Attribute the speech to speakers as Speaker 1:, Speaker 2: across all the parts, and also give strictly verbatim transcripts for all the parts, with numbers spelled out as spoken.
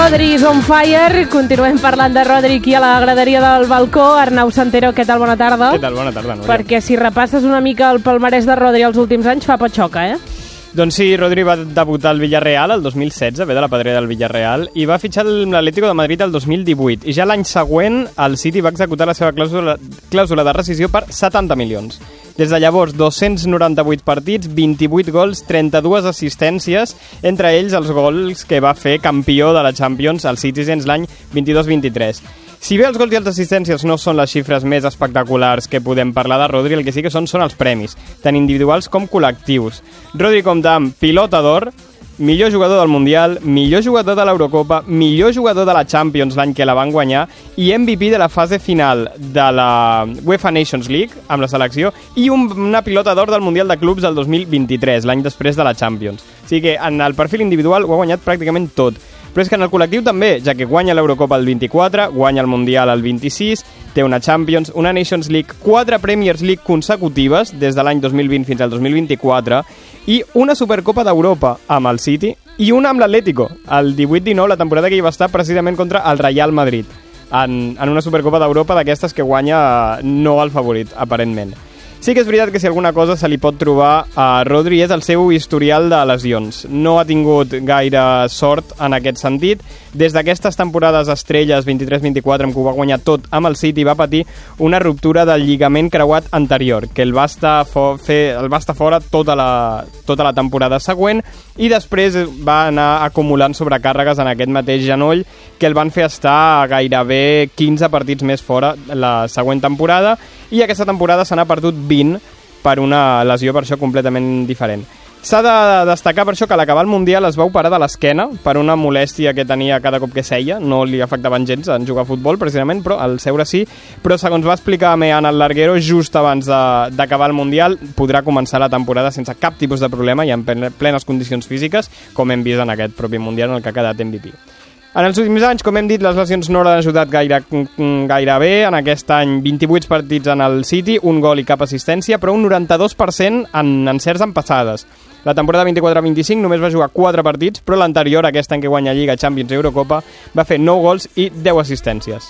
Speaker 1: Rodri is on fire. Continuem parlant de Rodri aquí a la graderia del balcó. Arnau Santero, què tal? Bona tarda.
Speaker 2: Què tal? Bona tarda, Núria.
Speaker 1: Perquè si repasses una mica el palmarès de Rodri els últims anys fa patxoca, eh?
Speaker 2: Doncs sí, Rodri va debutar al Villarreal el dos mil setze, ve de la pedrera del Villarreal, i va fitxar l'Atlético de Madrid el dos mil divuit. I ja l'any següent el City va executar la seva clàusula, clàusula de rescisió per setanta milions. Des de llavors, dos-cents noranta-vuit partits, vint-i-vuit gols, trenta-dues assistències, entre ells els gols que va fer campió de la Champions al Citizens l'any vint-i-dos vint-i-tres. Si bé els gols i les assistències no són les xifres més espectaculars que podem parlar de Rodri, el que sí que són són els premis, tant individuals com col·lectius. Rodri compta amb pilota d'or, millor jugador del Mundial, millor jugador de l'Eurocopa, millor jugador de la Champions l'any que la van guanyar i M V P de la fase final de la UEFA Nations League amb la selecció i un, una pilota d'or del Mundial de Clubs del dos mil vint-i-tres, l'any després de la Champions. O sigui que en el perfil individual ho ha guanyat pràcticament tot. Però és que en el col·lectiu també, ja que guanya l'Eurocopa el vint-i-quatre, guanya el Mundial el vint-i-sis, té una Champions, una Nations League, quatre Premiers League consecutives des de l'any dos mil vint fins al dos mil vint-i-quatre i una Supercopa d'Europa amb el City i una amb l'Atlético, el divuit dinou, la temporada que hi va estar precisament contra el Real Madrid, en, en una Supercopa d'Europa d'aquestes que guanya no el favorit, aparentment. Sí que és veritat que si alguna cosa se li pot trobar a Rodri és el seu historial de lesions. No ha tingut gaire sort en aquest sentit. Des d'aquestes temporades estrelles vint-i-tres vint-i-quatre, en què ho va guanyar tot amb el City, va patir una ruptura del lligament creuat anterior, que el va estar, fo- fer, el va estar fora tota la, tota la temporada següent, i després va anar acumulant sobrecàrregues en aquest mateix genoll, que el van fer estar gairebé quinze partits més fora la següent temporada, i aquesta temporada se n'ha perdut vint per una lesió per això completament diferent. S'ha de destacar per això que a l'acabar el Mundial es va operar de l'esquena per una molèstia que tenia cada cop que seia, no li afectaven gens en jugar a futbol precisament, però al seure sí, però segons va explicar Mean al Larguero, just abans de, d'acabar el Mundial podrà començar la temporada sense cap tipus de problema i en plenes condicions físiques, com hem vist en aquest propi Mundial en el que ha quedat M V P. En els últims anys, com hem dit, les lesions no l'han ajudat gaire, gaire bé. En aquest any, vint-i-vuit partits en el City, un gol i cap assistència, però un noranta-dos per cent en encerts en passades. La temporada vint-i-quatre vint-i-cinc només va jugar quatre partits, però l'anterior, aquest any que guanya Lliga, Champions i Eurocopa, va fer nou gols i deu assistències.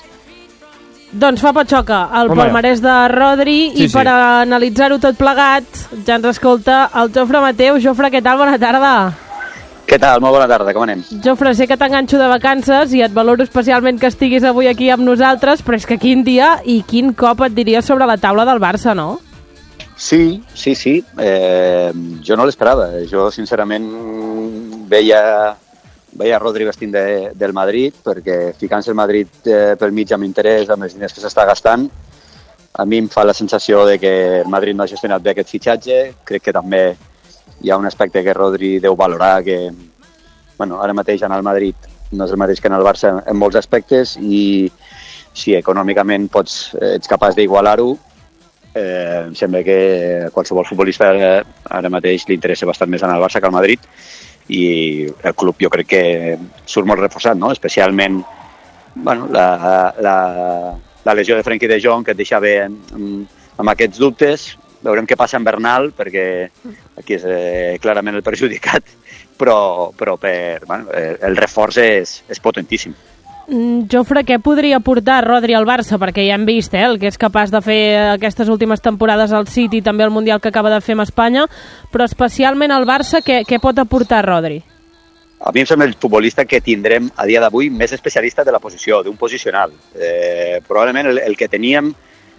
Speaker 1: Doncs fa patxoca el
Speaker 2: Home,
Speaker 1: palmarès de Rodri sí, i per sí. analitzar-ho tot plegat ja ens escolta el Jofre Mateu. Jofre, què tal? Bona tarda.
Speaker 3: Què tal? Molt bona tarda, com anem?
Speaker 1: Jofre, sé que t'enganxo de vacances i et valoro especialment que estiguis avui aquí amb nosaltres, però és que quin dia i quin cop et diria sobre la taula del Barça, no?
Speaker 3: Sí, sí, sí. Eh, jo no l'esperava. Jo, sincerament, veia, veia Rodri vestint de, del Madrid, perquè ficant-se el Madrid eh, pel mig amb interès, amb els diners que s'està gastant, a mi em fa la sensació de que el Madrid no ha gestionat bé aquest fitxatge. Crec que també hi ha un aspecte que Rodri deu valorar, que bueno, ara mateix en el Madrid no és el mateix que en el Barça en molts aspectes, i si econòmicament pots, ets capaç d'igualar-ho, eh, em sembla que qualsevol futbolista ara mateix li interessa bastant més en el Barça que al Madrid, i el club jo crec que surt molt reforçat, no? Especialment bueno, la, la, la lesió de Frenkie de Jong, que et deixava amb, amb aquests dubtes. Veurem què passa amb Bernal, perquè aquí és eh, clarament el perjudicat, però, però per, bueno, el reforç és, és potentíssim.
Speaker 1: Mm, Jofre, què podria portar Rodri al Barça? Perquè ja hem vist eh, el que és capaç de fer aquestes últimes temporades al City, també el Mundial que acaba de fer amb Espanya, però especialment al Barça, què, què pot aportar Rodri?
Speaker 3: A mi em sembla el futbolista que tindrem a dia d'avui més especialista de la posició, d'un posicional. Eh, probablement el, el que teníem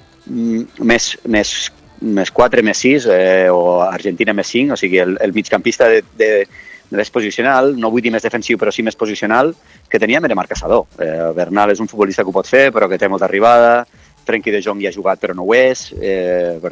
Speaker 3: mm, més... més més quatre, més sis, eh, o Argentina més cinc, o sigui, el, el migcampista de, de, de més posicional, no vull dir més defensiu, però sí més posicional, que teníem era Marc Casador. Eh, Bernal és un futbolista que ho pot fer, però que té molta arribada, Frenkie de Jong hi ha jugat però no ho és, eh, per